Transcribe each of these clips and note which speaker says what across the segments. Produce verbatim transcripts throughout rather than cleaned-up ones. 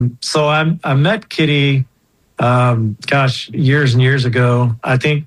Speaker 1: So I I met Kitty, um, gosh, years and years ago. I think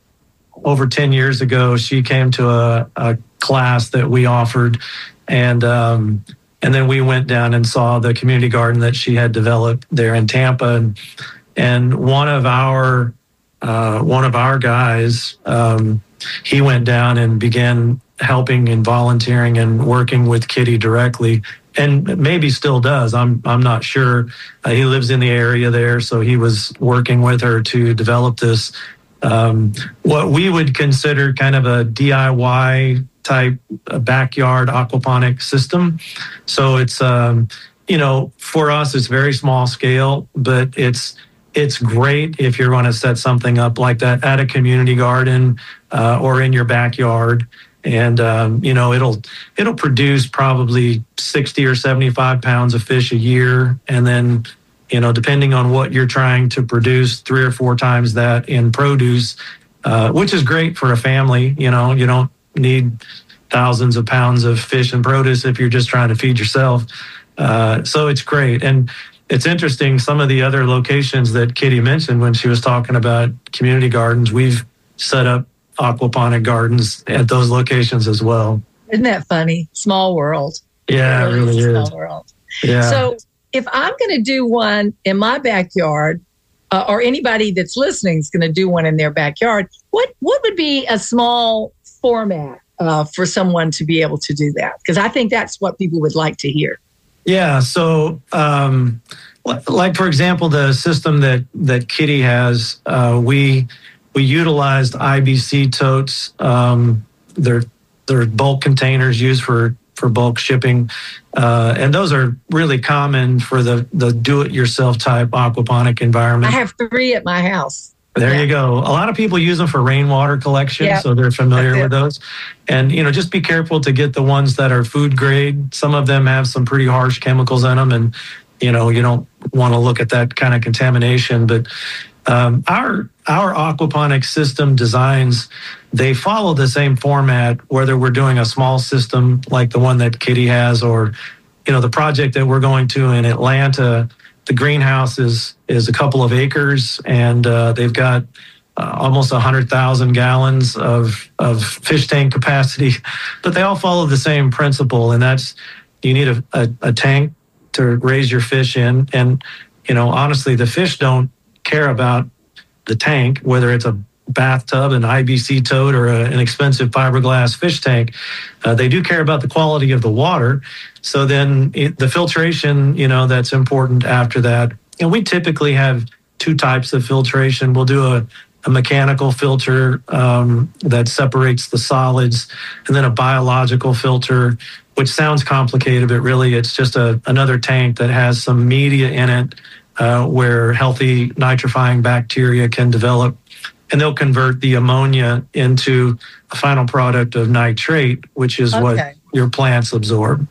Speaker 1: over ten years ago, she came to a, a class that we offered, and um, and then we went down and saw the community garden that she had developed there in Tampa, and and one of our uh, one of our guys, um, he went down and began helping and volunteering and working with Kitty directly, and maybe still does. I'm I'm not sure. Uh, he lives in the area there, so he was working with her to develop this, um, what we would consider kind of a D I Y type uh, backyard aquaponic system. So it's um, you know, for us it's very small scale, but it's it's great if you're going to set something up like that at a community garden uh, or in your backyard. And, um, you know, it'll it'll produce probably sixty or seventy-five pounds of fish a year. And then, you know, depending on what you're trying to produce, three or four times that in produce, uh, which is great for a family. You know, you don't need thousands of pounds of fish and produce if you're just trying to feed yourself. Uh, so it's great. And it's interesting, some of the other locations that Kitty mentioned when she was talking about community gardens, we've set up aquaponic gardens at those locations as well.
Speaker 2: Isn't that funny? Small world.
Speaker 1: Yeah, it really, it really is.
Speaker 2: Small world.
Speaker 1: Yeah.
Speaker 2: So if I'm going to do one in my backyard, uh, or anybody that's listening is going to do one in their backyard, what what would be a small format uh, for someone to be able to do that? Because I think that's what people would like to hear.
Speaker 1: Yeah. So, um, like for example, the system that that Kitty has, uh, we. We utilized I B C totes. Um, they're, they're bulk containers used for, for bulk shipping. Uh, and those are really common for the, the do-it-yourself type aquaponic environment.
Speaker 2: I have three at my house.
Speaker 1: There
Speaker 2: yeah.
Speaker 1: you go. A lot of people use them for rainwater collection, yep. so they're familiar with those. And, you know, just be careful to get the ones that are food grade. Some of them have some pretty harsh chemicals in them, and, you know, you don't want to look at that kind of contamination. But um, our our aquaponic system designs, they follow the same format, whether we're doing a small system like the one that Kitty has, or, you know, the project that we're going to in Atlanta. The greenhouse is is a couple of acres, and uh, they've got uh, almost one hundred thousand gallons of, of fish tank capacity. But they all follow the same principle, and that's you need a, a, a tank to raise your fish in. And, you know, honestly, the fish don't care about the tank, whether it's a bathtub, an I B C tote, or a, an expensive fiberglass fish tank. Uh, they do care about the quality of the water. So then it, the filtration, you know, that's important after that. And we typically have two types of filtration. We'll do a, a mechanical filter um, that separates the solids, and then a biological filter, which sounds complicated, but really it's just a, another tank that has some media in it uh, where healthy nitrifying bacteria can develop. And they'll convert the ammonia into a final product of nitrate, which is okay. what your plants absorb.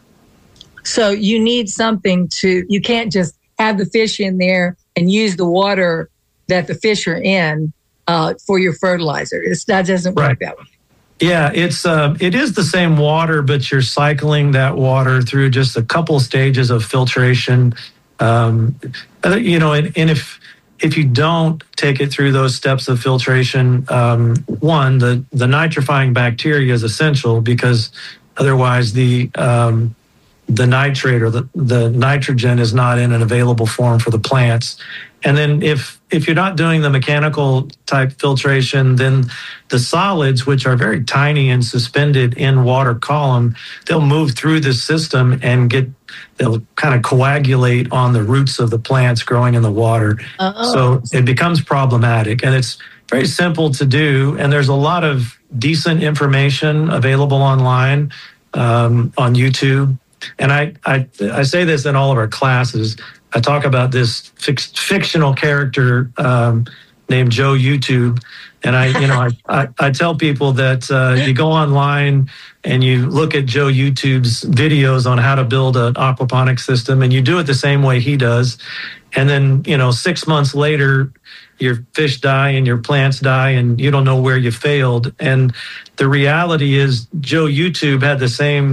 Speaker 2: So you need something to, you can't just have the fish in there and use the water that the fish are in uh, for your fertilizer. It's, that doesn't work right. that way.
Speaker 1: Yeah, it's uh, it is the same water, but you're cycling that water through just a couple stages of filtration. Um, you know, and, and if if you don't take it through those steps of filtration, um, one, the, the nitrifying bacteria is essential, because otherwise the um, the nitrate or the, the nitrogen is not in an available form for the plants. And then if if you're not doing the mechanical type filtration, then the solids, which are very tiny and suspended in water column, they'll move through the system and get, they'll kind of coagulate on the roots of the plants growing in the water. Uh-oh. So it becomes problematic, and it's very simple to do. And there's a lot of decent information available online um, on YouTube. And I, I I say this in all of our classes. I talk about this fix, fictional character um, named Joe YouTube, and I, you know, I, I, I tell people that uh, you go online and you look at Joe YouTube's videos on how to build an aquaponic system, and you do it the same way he does, and then, you know, six months later, your fish die and your plants die, and you don't know where you failed. And the reality is, Joe YouTube had the same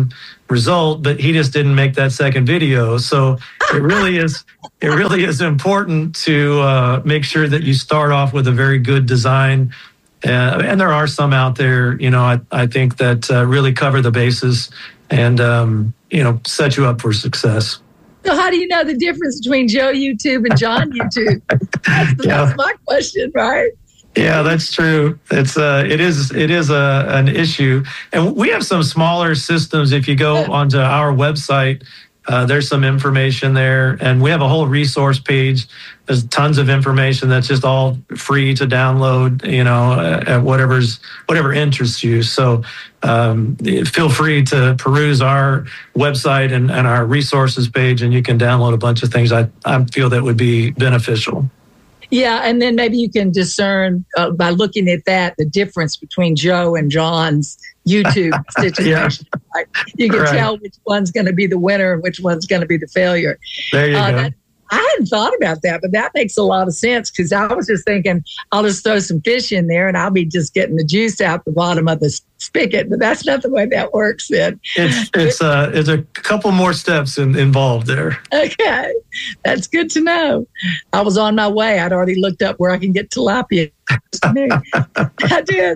Speaker 1: result, but he just didn't make that second video. So it really is, it really is important to uh, make sure that you start off with a very good design. Uh, and there are some out there, you know, I, I think that uh, really cover the bases and, um, you know, set you up for success.
Speaker 2: So how do you know the difference between Joe YouTube and John YouTube? That's, the, yeah. that's my question, right?
Speaker 1: Yeah, that's true. It's uh, it is it is a an issue, and we have some smaller systems. If you go onto our website, uh, there's some information there, and we have a whole resource page. There's tons of information that's just all free to download. You know, at whatever's whatever interests you. So um, feel free to peruse our website and, and our resources page, and you can download a bunch of things I I feel that would be beneficial.
Speaker 2: Yeah, and then maybe you can discern uh, by looking at that the difference between Joe and John's YouTube situation. Yeah. Right? You can right. tell which one's going to be the winner and which one's going to be the failure.
Speaker 1: There you uh, go.
Speaker 2: That, I hadn't thought about that, but that makes a lot of sense because I was just thinking I'll just throw some fish in there and I'll be just getting the juice out the bottom of the spigot. But that's not the way that works then.
Speaker 1: It's it's uh, it's a couple more steps in, involved there. Okay,
Speaker 2: that's good to know. I was on my way. I'd already looked up where I can get tilapia. I did.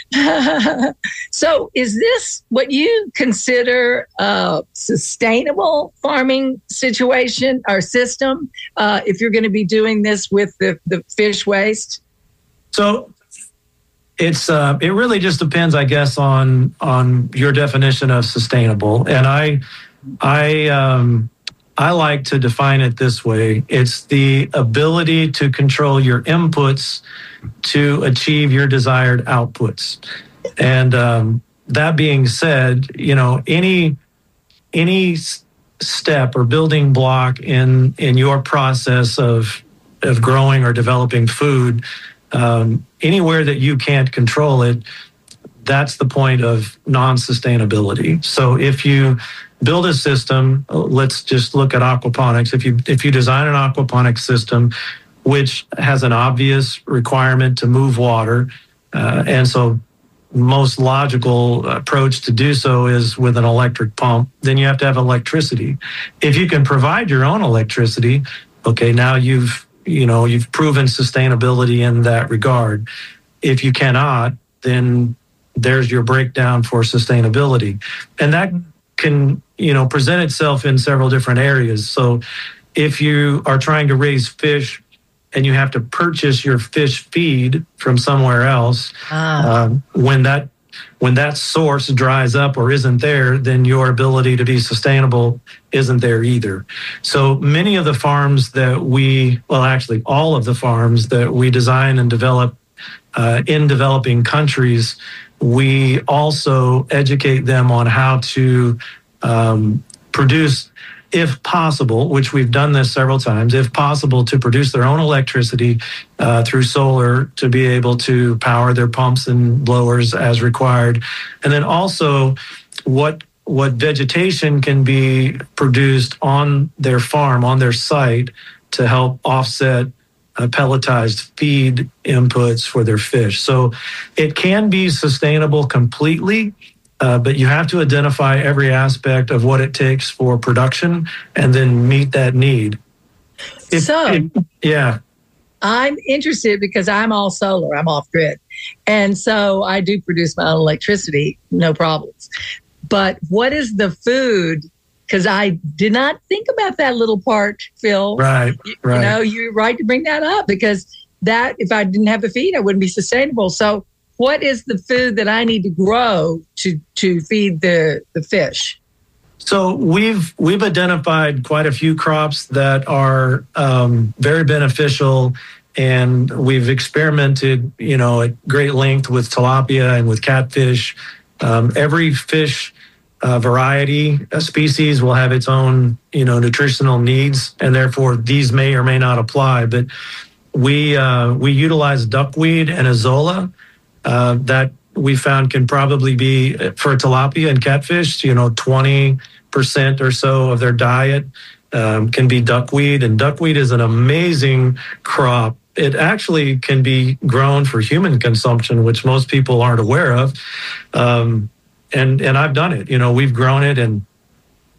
Speaker 2: So is this what you consider a sustainable farming situation or system uh, if you're going to be doing this with the, the fish waste?
Speaker 1: So it's uh, it really just depends, I guess, on on your definition of sustainable. And I I um, I like to define it this way. It's the ability to control your inputs to achieve your desired outputs. And um, that being said, you know, any any step or building block in in your process of of growing or developing food, um, anywhere that you can't control it, that's the point of non-sustainability. So if you build a system, let's just look at aquaponics. If you if you design an aquaponics system which has an obvious requirement to move water, uh, and so most logical approach to do so is with an electric pump, then you have to have electricity. If you can provide your own electricity, okay, now you've you know you've proven sustainability in that regard. If you cannot, then there's your breakdown for sustainability, and that can you know present itself in several different areas. So if you are trying to raise fish and you have to purchase your fish feed from somewhere else, ah. um, when that when that source dries up or isn't there, then your ability to be sustainable isn't there either. So many of the farms that we, well, actually all of the farms that we design and develop uh, in developing countries, we also educate them on how to um, produce, if possible, which we've done this several times, if possible, to produce their own electricity uh, through solar to be able to power their pumps and blowers as required. And then also what what vegetation can be produced on their farm, on their site, to help offset uh, pelletized feed inputs for their fish. So it can be sustainable completely, Uh, but you have to identify every aspect of what it takes for production and then meet that need.
Speaker 2: If, so, if,
Speaker 1: yeah.
Speaker 2: I'm interested because I'm all solar. I'm off grid. And so I do produce my own electricity, no problems. But what is the food? Because I did not think about that little part, Phil.
Speaker 1: Right,
Speaker 2: you,
Speaker 1: right.
Speaker 2: You know, you're right to bring that up because that, if I didn't have the feed, I wouldn't be sustainable. So what is the food that I need to grow to, to feed the, the fish?
Speaker 1: So we've we've identified quite a few crops that are um, very beneficial, and we've experimented, you know, at great length with tilapia and with catfish. Um, every fish uh, variety, a species will have its own, you know, nutritional needs, and therefore these may or may not apply. But we uh, we utilize duckweed and azolla. Uh, that we found can probably be, for tilapia and catfish, you know, twenty percent or so of their diet um, can be duckweed. And duckweed is an amazing crop. It actually can be grown for human consumption, which most people aren't aware of. Um, and, and I've done it. You know, we've grown it, and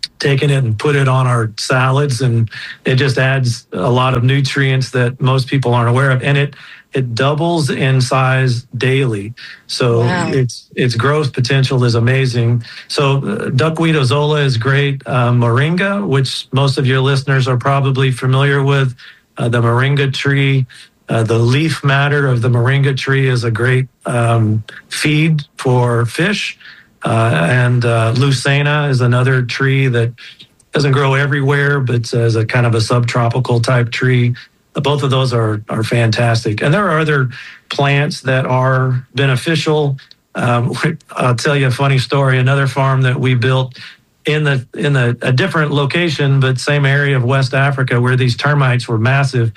Speaker 1: taken it and put it on our salads, and it just adds a lot of nutrients that most people aren't aware of. And it it doubles in size daily. So
Speaker 2: Wow.
Speaker 1: its its growth potential is amazing. So uh, duckweed ozola is great. Uh, moringa, which most of your listeners are probably familiar with, uh, the moringa tree. Uh, the leaf matter of the moringa tree is a great um, feed for fish. Uh, and uh, Lucena is another tree that doesn't grow everywhere, but is a kind of a subtropical type tree. Both of those are are fantastic. And there are other plants that are beneficial. Um, I'll tell you a funny story. Another farm that we built in the in the a different location, but same area of West Africa, where these termites were massive.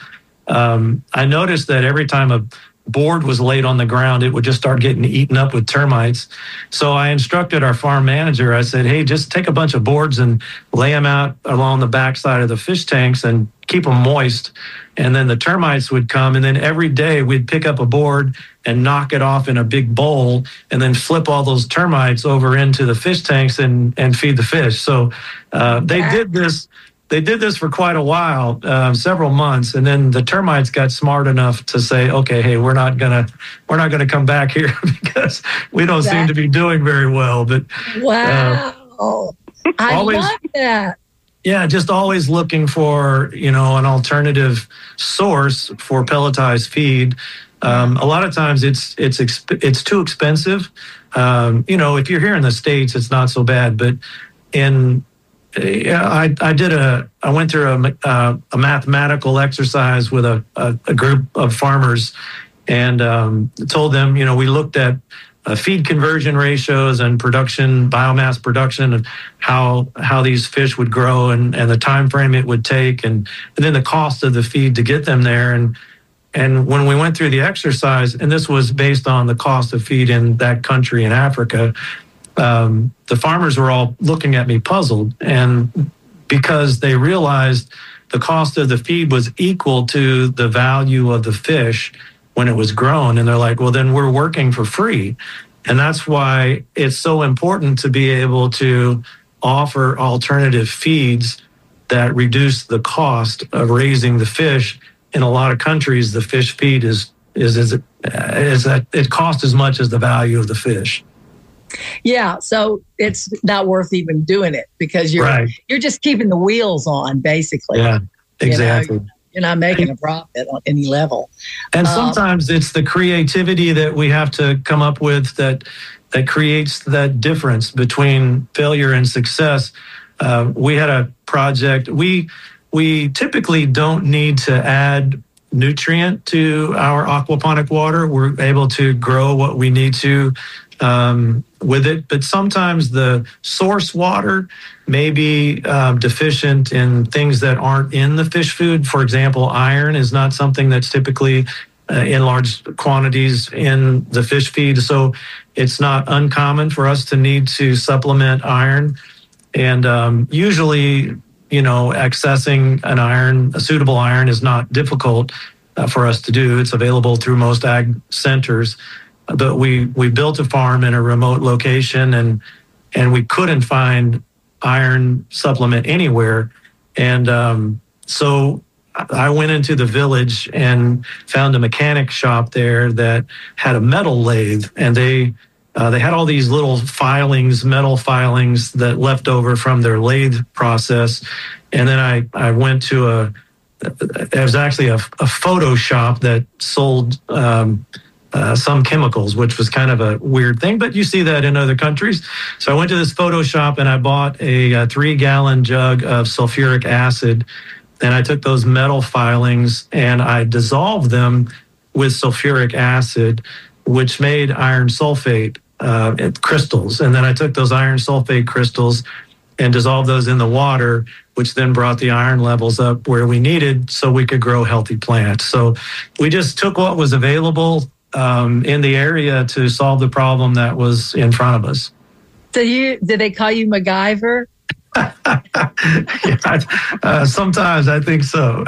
Speaker 1: Um, I noticed that every time a board was laid on the ground, it would just start getting eaten up with termites. So I instructed our farm manager. I said, hey, just take a bunch of boards and lay them out along the backside of the fish tanks and keep them moist. And then the termites would come. And then every day we'd pick up a board and knock it off in a big bowl and then flip all those termites over into the fish tanks and, and feed the fish. So uh, they did this. They did this for quite a while, uh, several months, and then the termites got smart enough to say, "Okay, hey, we're not gonna, we're not gonna come back here because we don't
Speaker 2: Exactly.
Speaker 1: seem to be doing very well." But
Speaker 2: Wow.
Speaker 1: uh,
Speaker 2: I
Speaker 1: always-
Speaker 2: love that.
Speaker 1: yeah, just always looking for you know an alternative source for pelletized feed. Um, a lot of times it's it's exp- it's too expensive. Um, you know, if you're here in the States, it's not so bad, but in Yeah, I, I did a, I went through a, uh, a mathematical exercise with a, a, a group of farmers and um, told them, you know, we looked at uh, feed conversion ratios and production, biomass production, and how how these fish would grow and, and the time frame it would take, and, and then the cost of the feed to get them there. And and when we went through the exercise, and this was based on the cost of feed in that country in Africa, Um, the farmers were all looking at me puzzled, and because they realized the cost of the feed was equal to the value of the fish when it was grown. And they're like, well, then we're working for free. And that's why it's so important to be able to offer alternative feeds that reduce the cost of raising the fish. In a lot of countries, the fish feed is is is, is that it costs as much as the value of the fish.
Speaker 2: Yeah, so it's not worth even doing it because you're
Speaker 1: Right.
Speaker 2: you're just keeping the wheels on, basically.
Speaker 1: Yeah, exactly.
Speaker 2: You know, you're not making a profit on any level.
Speaker 1: And
Speaker 2: Um,
Speaker 1: sometimes it's the creativity that we have to come up with that that creates that difference between failure and success. Uh, we had a project. We we typically don't need to add nutrient to our aquaponic water. We're able to grow what we need to um, with it. But sometimes the source water may be um, deficient in things that aren't in the fish food. For example, iron is not something that's typically uh, in large quantities in the fish feed. So it's not uncommon for us to need to supplement iron. And um, usually, you know, accessing an iron, a suitable iron is not difficult uh, for us to do. It's available through most ag centers. But we, we built a farm in a remote location, and and we couldn't find iron supplement anywhere. And um, so I went into the village and found a mechanic shop there that had a metal lathe, and they uh, they had all these little filings, metal filings that left over from their lathe process. And then I, I went to a, it was actually a, a photo shop that sold um, Uh, some chemicals, which was kind of a weird thing, but you see that in other countries. So I went to this photo shop and I bought a, a three gallon jug of sulfuric acid. And I took those metal filings and I dissolved them with sulfuric acid, which made iron sulfate uh, crystals. And then I took those iron sulfate crystals and dissolved those in the water, which then brought the iron levels up where we needed so we could grow healthy plants. So we just took what was available Um, in the area to solve the problem that was in front of us.
Speaker 2: So you did they call you MacGyver?
Speaker 1: yeah, uh, sometimes I think so.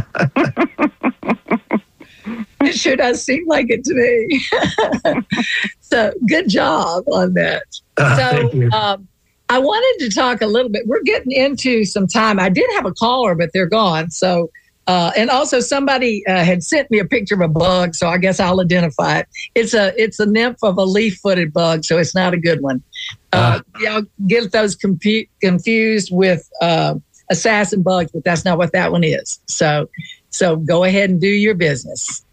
Speaker 2: It sure does seem like it to me. So good job on that.
Speaker 1: Uh,
Speaker 2: So
Speaker 1: thank you.
Speaker 2: um, I wanted to talk a little bit. We're getting into some time. I did have a caller, but they're gone. So, uh, and also somebody uh, had sent me a picture of a bug, so I guess I'll identify it. It's a it's a nymph of a leaf-footed bug, so it's not a good one. Uh, uh, y'all get those compu- confused with uh, assassin bugs, but that's not what that one is. So, so go ahead and do your business.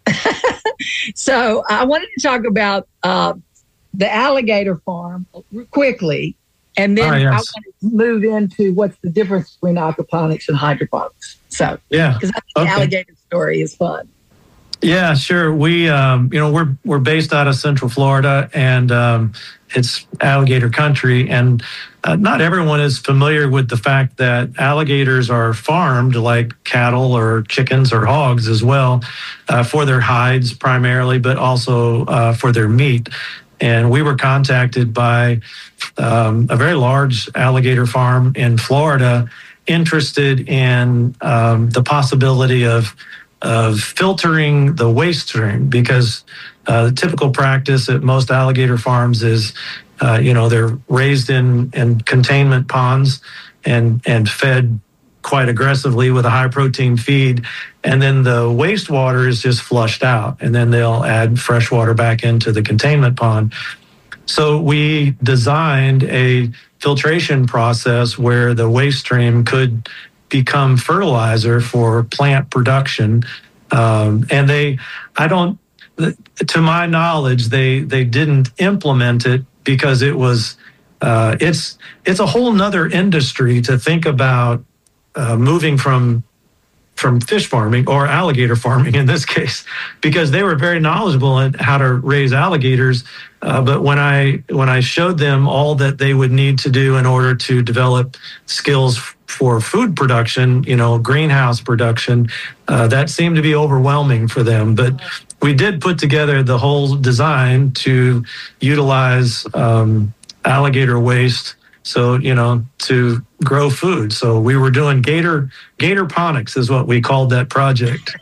Speaker 2: So I wanted to talk about uh, the alligator farm quickly. And then oh, yes. I want to move into what's the difference between aquaponics and hydroponics. So,
Speaker 1: yeah,
Speaker 2: because I think
Speaker 1: okay.
Speaker 2: the alligator story is fun.
Speaker 1: Yeah, sure. We, um, you know, we're we're based out of Central Florida, and um, it's alligator country. And uh, not everyone is familiar with the fact that alligators are farmed like cattle or chickens or hogs as well, uh, for their hides primarily, but also uh, for their meat. And we were contacted by um, a very large alligator farm in Florida, interested in um, the possibility of of filtering the waste stream, because uh, the typical practice at most alligator farms is, uh, you know, they're raised in, in containment ponds and and fed quite aggressively with a high protein feed, and then the wastewater is just flushed out, and then they'll add fresh water back into the containment pond. So we designed a filtration process where the waste stream could become fertilizer for plant production. Um, and they, I don't, to my knowledge, they they didn't implement it because it was, uh, it's it's a whole nother industry to think about. Uh, moving from from fish farming or alligator farming in this case, because they were very knowledgeable in how to raise alligators. Uh, but when I when I showed them all that they would need to do in order to develop skills f- for food production, you know, greenhouse production, uh, that seemed to be overwhelming for them. But we did put together the whole design to utilize um, alligator waste. So, you know, to grow food. So we were doing gator gatorponics is what we called that project.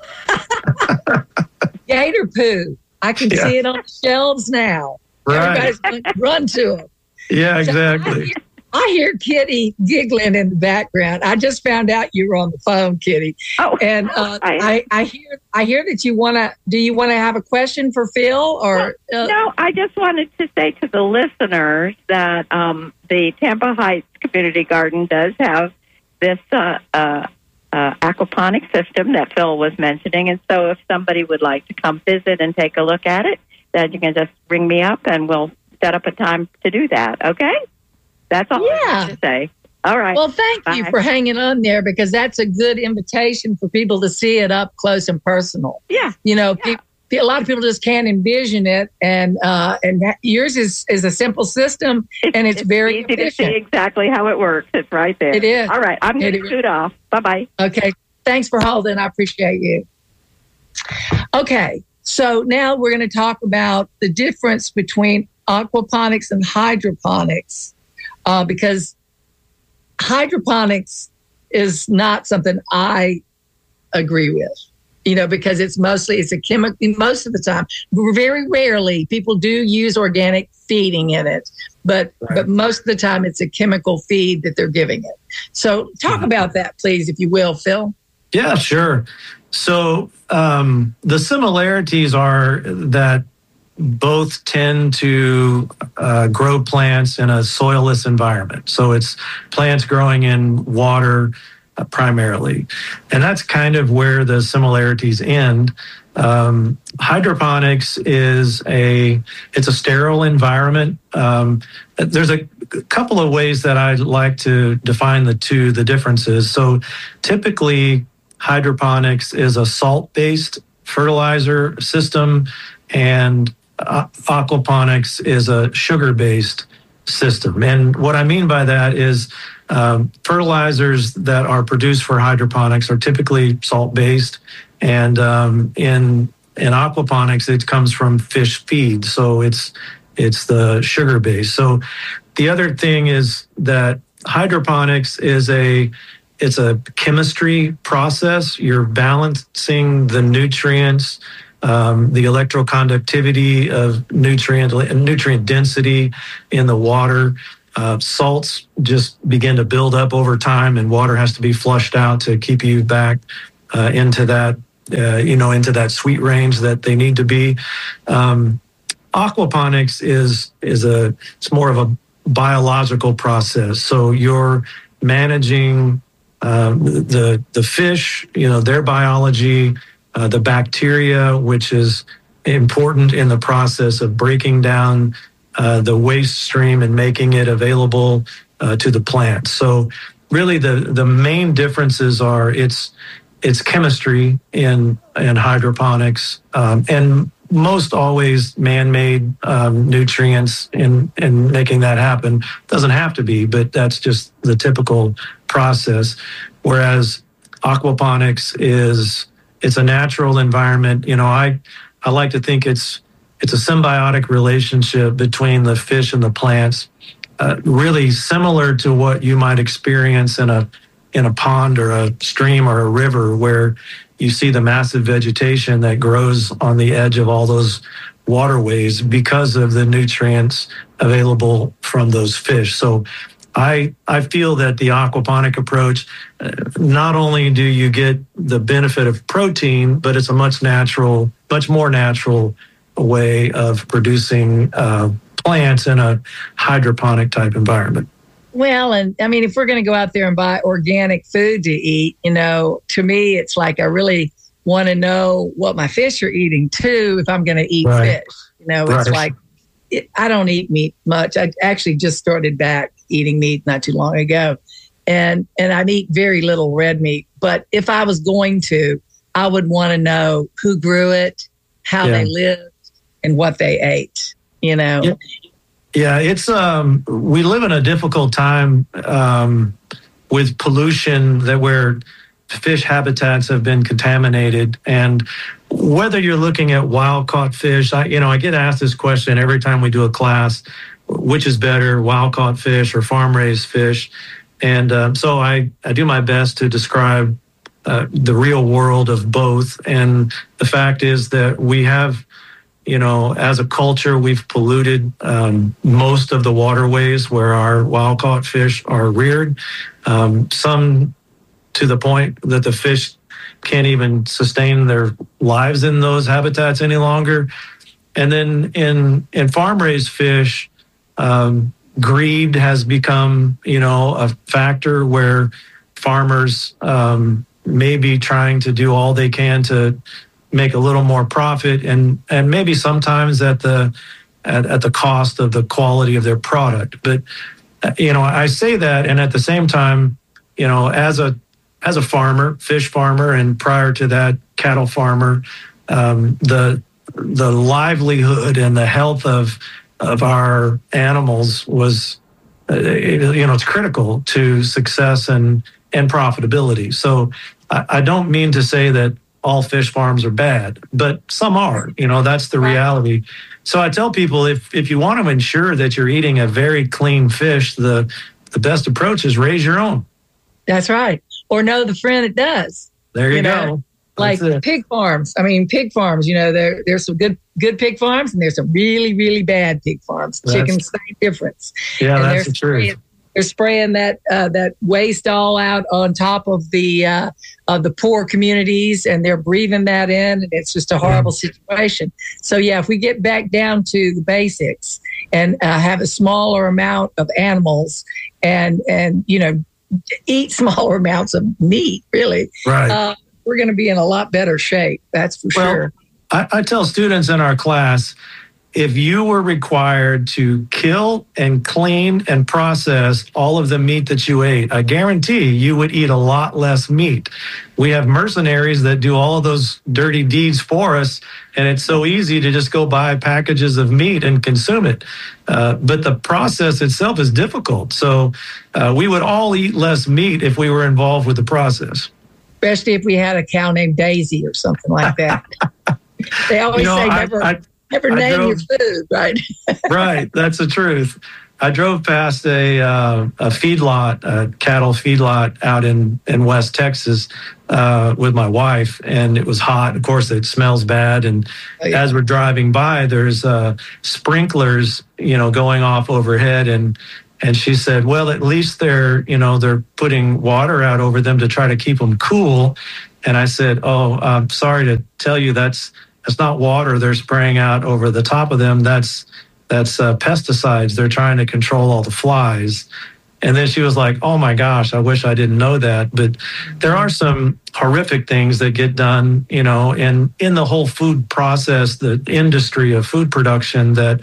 Speaker 2: Gator poo. I can yeah. see it on the shelves now.
Speaker 1: Right.
Speaker 2: Everybody's going to run to them.
Speaker 1: Yeah, exactly.
Speaker 2: So I, hear, I hear Kitty giggling in the background. I just found out you were on the phone, Kitty.
Speaker 3: Oh,
Speaker 2: and uh, I, I hear I hear that you want to. Do you want to have a question for Phil or
Speaker 3: well,
Speaker 2: uh,
Speaker 3: no? I just wanted to say to the listeners that um, the Tampa Heights Community Garden does have this uh, uh, uh, aquaponic system that Phil was mentioning, and so if somebody would like to come visit and take a look at it, then you can just ring me up and we'll set up a time to do that. Okay, that's all
Speaker 2: yeah.
Speaker 3: I have to say. All right.
Speaker 2: Well, thank Bye. you for hanging on there, because that's a good invitation for people to see it up close and personal.
Speaker 3: Yeah.
Speaker 2: You know,
Speaker 3: yeah.
Speaker 2: pe- a lot of people just can't envision it, and uh, and that, yours is, is a simple system,
Speaker 3: it's,
Speaker 2: and it's,
Speaker 3: it's
Speaker 2: very
Speaker 3: easy
Speaker 2: efficient.
Speaker 3: to see exactly how it works. It's right there.
Speaker 2: It is.
Speaker 3: All right. I'm going to shoot off. Bye-bye.
Speaker 2: Okay. Thanks for holding. I appreciate you. Okay. So now we're going to talk about the difference between aquaponics and hydroponics, uh, because hydroponics is not something I agree with, you know, because it's mostly, it's a chemical, most of the time, very rarely people do use organic feeding in it, but, right. but most of the time it's a chemical feed that they're giving it. So talk mm-hmm. about that, please, if you will, Phil.
Speaker 1: Yeah, sure. So um, the similarities are that both tend to uh, grow plants in a soilless environment. So it's plants growing in water uh, primarily. And that's kind of where the similarities end. Um, hydroponics is a, it's a sterile environment. Um, there's a couple of ways that I like to define the two, the differences. So typically hydroponics is a salt-based fertilizer system, and Uh, aquaponics is a sugar-based system. And what I mean by that is um, fertilizers that are produced for hydroponics are typically salt-based. And um, in in aquaponics, it comes from fish feed. So it's it's the sugar-based. So the other thing is that hydroponics is a it's a chemistry process. You're balancing the nutrients, Um, the electroconductivity of nutrient nutrient density in the water. Uh, salts just begin to build up over time, and water has to be flushed out to keep you back uh, into that, uh, you know, into that sweet range that they need to be. Um, aquaponics is is a it's more of a biological process. So you're managing um, the the fish, you know, their biology, uh, the bacteria, which is important in the process of breaking down uh, the waste stream and making it available uh, to the plant. So really the, the main differences are it's it's chemistry in, in hydroponics um, and most always man-made um, nutrients in, in making that happen. Doesn't have to be, but that's just the typical process. Whereas aquaponics is, it's a natural environment. You know, I, I like to think it's it's a symbiotic relationship between the fish and the plants, uh, really similar to what you might experience in a in a pond or a stream or a river, where you see the massive vegetation that grows on the edge of all those waterways because of the nutrients available from those fish. So I I feel that the aquaponic approach, uh, not only do you get the benefit of protein, but it's a much natural, much more natural way of producing uh, plants in a hydroponic type environment.
Speaker 2: Well, and I mean, if we're going to go out there and buy organic food to eat, you know, to me, it's like I really want to know what my fish are eating too if I'm going to eat
Speaker 1: right.
Speaker 2: fish. You know, it's
Speaker 1: right.
Speaker 2: like it, I don't eat meat much. I actually just started back eating meat not too long ago. And and I eat very little red meat. But if I was going to, I would want to know who grew it, how
Speaker 1: yeah.
Speaker 2: they lived, and what they ate, you know.
Speaker 1: Yeah. Yeah, it's um. We live in a difficult time um, with pollution, that where fish habitats have been contaminated, and whether you're looking at wild caught fish, I you know I get asked this question every time we do a class: which is better, wild caught fish or farm raised fish? And um, so I I do my best to describe uh, the real world of both. And the fact is that we have, you know, as a culture, we've polluted um, most of the waterways where our wild caught fish are reared. Um, some to the point that the fish can't even sustain their lives in those habitats any longer. And then in in farm raised fish, um, greed has become, you know, a factor where farmers um, may be trying to do all they can to make a little more profit, and and maybe sometimes at the at, at the cost of the quality of their product. But you know, I say that, and at the same time, you know, as a as a farmer, fish farmer, and prior to that, cattle farmer, um, the the livelihood and the health of of our animals was, uh, you know, it's critical to success and and profitability. So I, I don't mean to say that all fish farms are bad, but some are. You know, that's the reality. So I tell people, if if you want to ensure that you're eating a very clean fish, the the best approach is raise your own.
Speaker 2: That's right. Or know the friend that does.
Speaker 1: There you, you
Speaker 2: know?
Speaker 1: go.
Speaker 2: Like pig farms. I mean, pig farms, you know, there there's some good good pig farms and there's some really, really bad pig farms.
Speaker 1: That's,
Speaker 2: Chicken, same difference.
Speaker 1: Yeah,
Speaker 2: and
Speaker 1: that's the truth.
Speaker 2: They're spraying that uh, that waste all out on top of the uh, of the poor communities, and they're breathing that in, and it's just a horrible yeah. situation. So yeah, if we get back down to the basics and uh, have a smaller amount of animals, and and you know, eat smaller amounts of meat, really,
Speaker 1: right?
Speaker 2: Uh, we're going to be in a lot better shape. That's for
Speaker 1: well,
Speaker 2: sure.
Speaker 1: I, I tell students in our class, if you were required to kill and clean and process all of the meat that you ate, I guarantee you would eat a lot less meat. We have mercenaries that do all of those dirty deeds for us, and it's so easy to just go buy packages of meat and consume it. Uh, but the process itself is difficult. So uh, we would all eat less meat if we were involved with the process.
Speaker 2: Especially if we had a cow named Daisy or something like that. They always you know, say never... I, I, Never name drove, your food, right?
Speaker 1: Right, that's the truth. I drove past a uh, a feedlot, a cattle feedlot out in, in West Texas uh, with my wife, and it was hot. Of course, it smells bad. And oh, yeah. as we're driving by, there's uh, sprinklers, you know, going off overhead, and And she said, well, at least they're, you know, they're putting water out over them to try to keep them cool. And I said, oh, I'm sorry to tell you that's that's not water they're spraying out over the top of them. That's that's uh, pesticides. They're trying to control all the flies. And then she was like, oh my gosh, I wish I didn't know that. But there are some horrific things that get done, you know, in, in the whole food process, the industry of food production that,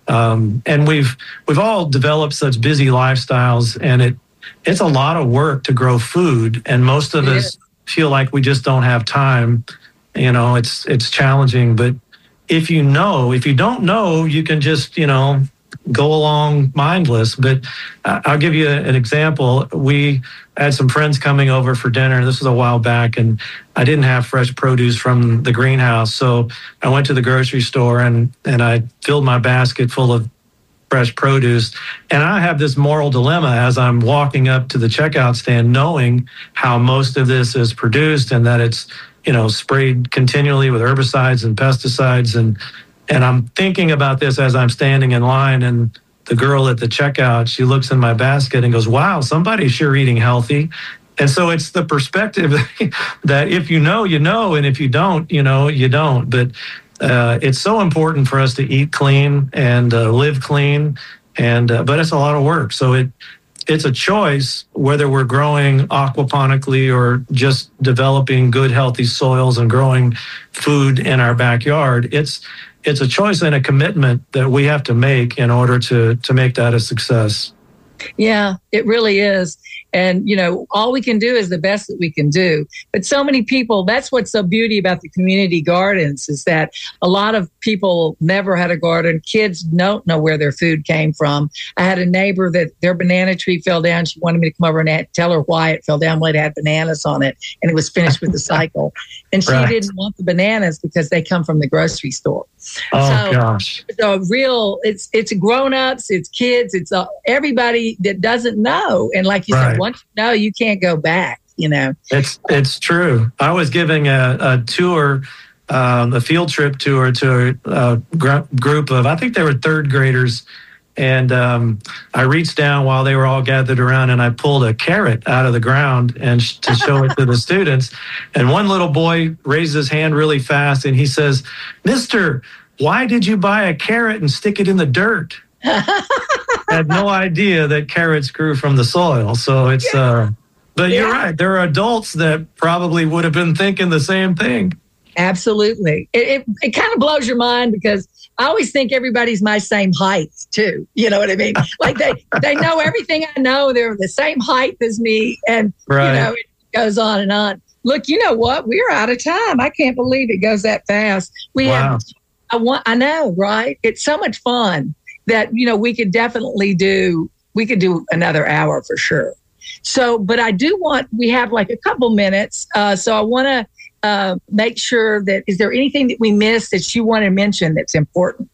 Speaker 1: um, and we've, we've all developed such busy lifestyles, and it, it's a lot of work to grow food. And most of us feel like we just don't have time. You know, it's, it's challenging, but if you know, if you don't know, you can just, you know, go along mindless. But I'll give you an example. We had some friends coming over for dinner. This was a while back, and I didn't have fresh produce from the greenhouse. So I went to the grocery store and, and I filled my basket full of fresh produce. And I have this moral dilemma as I'm walking up to the checkout stand, knowing how most of this is produced and that it's, you know, sprayed continually with herbicides and pesticides. And And I'm thinking about this as I'm standing in line, and the girl at the checkout, she looks in my basket and goes, wow, somebody's sure eating healthy. And so it's the perspective that if you know, you know, and if you don't, you know, you don't. But uh, it's so important for us to eat clean and uh, live clean, and uh, but it's a lot of work. So it it's a choice whether we're growing aquaponically or just developing good, healthy soils and growing food in our backyard. It's It's a choice and a commitment that we have to make in order to to make that a success.
Speaker 2: Yeah, it really is. And, you know, all we can do is the best that we can do. But so many people, that's what's so beauty about the community gardens, is that a lot of people never had a garden. Kids don't know where their food came from. I had a neighbor that their banana tree fell down. She wanted me to come over and tell her why it fell down. Well, it had bananas on it, and it was finished with the cycle. And she right. didn't want the bananas because they come from the grocery store.
Speaker 1: Oh,
Speaker 2: so,
Speaker 1: gosh.
Speaker 2: So real, it's it's grown-ups, it's kids, it's uh, everybody that doesn't know. And like you
Speaker 1: right.
Speaker 2: said, once you know, you can't go back, you know.
Speaker 1: It's it's true. I was giving a, a tour, um, a field trip tour to a, a gr- group of, I think they were third graders. And um, I reached down while they were all gathered around, and I pulled a carrot out of the ground and sh- to show it to the students. And one little boy raised his hand really fast, and he says, "Mister, why did you buy a carrot and stick it in the dirt?" I had no idea that carrots grew from the soil. So it's, yeah. uh, but yeah. You're right. There are adults that probably would have been thinking the same thing.
Speaker 2: Absolutely. It, it, it kind of blows your mind, because I always think everybody's my same height too. You know what I mean? Like they, they know everything I know. They're the same height as me. And, right. you know, it goes on and on. Look, you know what? We're out of time. I can't believe it goes that fast. We
Speaker 1: wow.
Speaker 2: have, I want, I know, right? It's so much fun that, you know, we could definitely do, we could do another hour for sure. So, but I do want, we have like a couple minutes. Uh, so I want to, Uh, make sure that, is there anything that we missed that you want to mention that's important?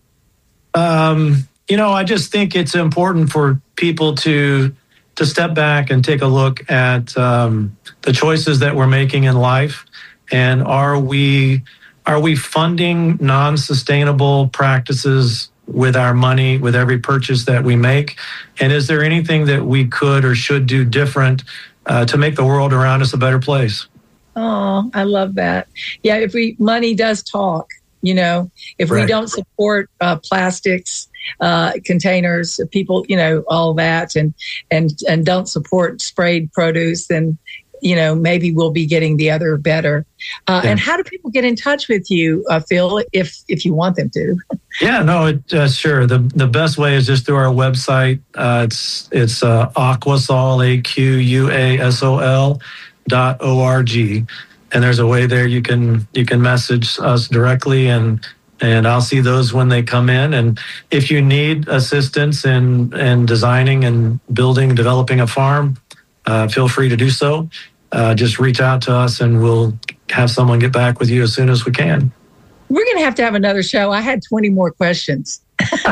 Speaker 1: Um, you know, I just think it's important for people to to step back and take a look at um, the choices that we're making in life, and are we are we funding non-sustainable practices with our money, with every purchase that we make, and is there anything that we could or should do different uh, to make the world around us a better place?
Speaker 2: Oh, I love that. Yeah, if we, money does talk, you know, if right. we don't support uh, plastics, uh, containers, people, you know, all that, and, and, and don't support sprayed produce, then, you know, maybe we'll be getting the other better. Uh, yeah. And how do people get in touch with you, uh, Phil, if, if you want them to?
Speaker 1: Yeah, no, it, uh, sure. The the best way is just through our website. Uh, it's, it's uh, Aquasol, A Q U A S O L, dot org, and there's a way there you can you can message us directly, and and I'll see those when they come in. And if you need assistance in in designing and building, developing a farm, uh, feel free to do so. Uh, just reach out to us, and we'll have someone get back with you as soon as we can.
Speaker 2: We're going to have to have another show. I had twenty more questions.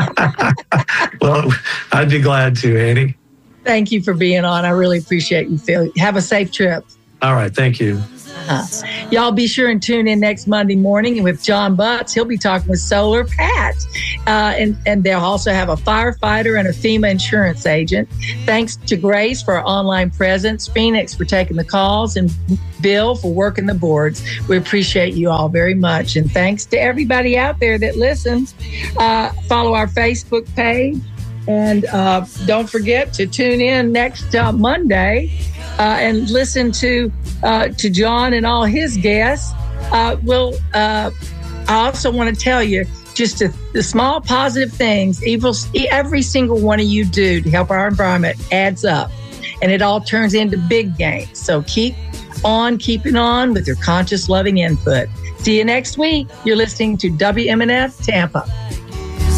Speaker 1: Well, I'd be glad to, Annie.
Speaker 2: Thank you for being on. I really appreciate you, Phil. Have a safe trip.
Speaker 1: All right. Thank you.
Speaker 2: Uh-huh. Y'all be sure and tune in next Monday morning with John Butts. He'll be talking with Solar Pat. Uh, and, and they'll also have a firefighter and a FEMA insurance agent. Thanks to Grace for our online presence, Phoenix for taking the calls, and Bill for working the boards. We appreciate you all very much. And thanks to everybody out there that listens. Uh, follow our Facebook page. And uh, don't forget to tune in next uh, Monday uh, and listen to uh, to John and all his guests. Uh, we'll, uh, I also want to tell you just a, the small positive things, evil, every single one of you do to help our environment adds up. And it all turns into big gains. So keep on keeping on with your conscious, loving input. See you next week. You're listening to W M N F Tampa.